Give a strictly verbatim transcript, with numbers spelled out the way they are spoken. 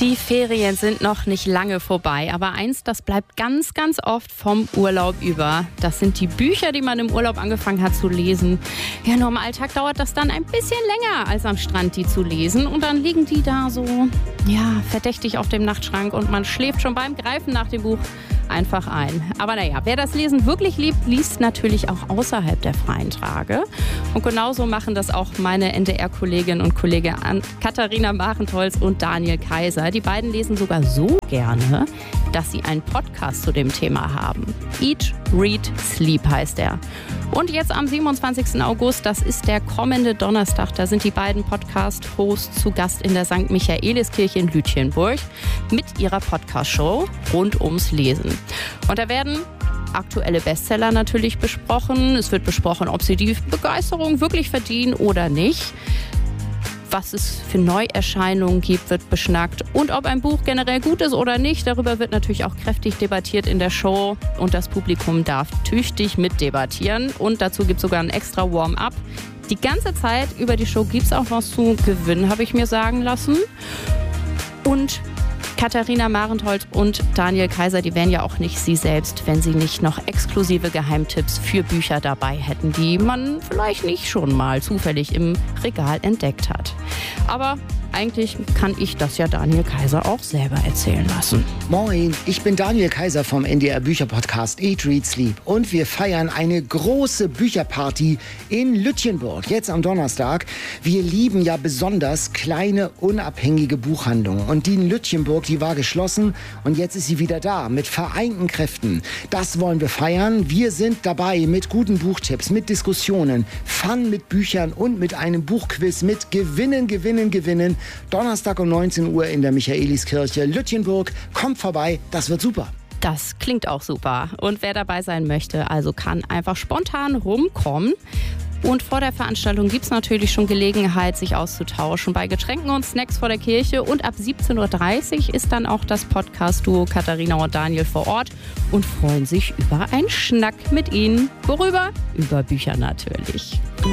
Die Ferien sind noch nicht lange vorbei, aber eins, das bleibt ganz, ganz oft vom Urlaub über. Das sind die Bücher, die man im Urlaub angefangen hat zu lesen. Ja, nur im Alltag dauert das dann ein bisschen länger, als am Strand die zu lesen. Und dann liegen die da so, ja, verdächtig auf dem Nachtschrank und man schläft schon beim Greifen nach dem Buch einfach ein. Aber naja, wer das Lesen wirklich liebt, liest natürlich auch außerhalb der freien Tage. Und genauso machen das auch meine N D R-Kolleginnen und Kollegen Katharina Marentholz und Daniel Kaiser. Die beiden lesen sogar so gerne, dass sie einen Podcast zu dem Thema haben. Eat, Read, Sleep heißt er. Und jetzt am siebenundzwanzigsten August, das ist der kommende Donnerstag, da sind die beiden Podcast-Hosts zu Gast in der Sankt Michaeliskirche in Lütjenburg mit ihrer Podcast-Show rund ums Lesen. Und da werden aktuelle Bestseller natürlich besprochen. Es wird besprochen, ob sie die Begeisterung wirklich verdienen oder nicht. Was es für Neuerscheinungen gibt, wird beschnackt. Und ob ein Buch generell gut ist oder nicht, darüber wird natürlich auch kräftig debattiert in der Show. Und das Publikum darf tüchtig mitdebattieren. Und dazu gibt es sogar ein extra Warm-up. Die ganze Zeit über die Show gibt es auch was zu gewinnen, habe ich mir sagen lassen. Und Katharina Marentholz und Daniel Kaiser, die wären ja auch nicht sie selbst, wenn sie nicht noch exklusive Geheimtipps für Bücher dabei hätten, die man vielleicht nicht schon mal zufällig im Regal entdeckt hat. Aber eigentlich kann ich das ja Daniel Kaiser auch selber erzählen lassen. Moin, ich bin Daniel Kaiser vom N D R Bücherpodcast Eat, Read, Sleep und wir feiern eine große Bücherparty in Lütjenburg, jetzt am Donnerstag. Wir lieben ja besonders kleine, unabhängige Buchhandlungen und die in Lütjenburg, die war geschlossen und jetzt ist sie wieder da mit vereinten Kräften. Das wollen wir feiern. Wir sind dabei mit guten Buchtipps, mit Diskussionen, Fun mit Büchern und mit einem Buchquiz mit Gewinnen, Gewinnen, Gewinnen. Donnerstag um neunzehn Uhr in der Michaeliskirche Lütjenburg. Kommt vorbei, das wird super. Das klingt auch super. Und wer dabei sein möchte, also kann einfach spontan rumkommen. Und vor der Veranstaltung gibt es natürlich schon Gelegenheit, sich auszutauschen bei Getränken und Snacks vor der Kirche. Und ab siebzehn Uhr dreißig ist dann auch das Podcast-Duo Katharina und Daniel vor Ort und freuen sich über einen Schnack mit ihnen. Worüber? Über Bücher natürlich.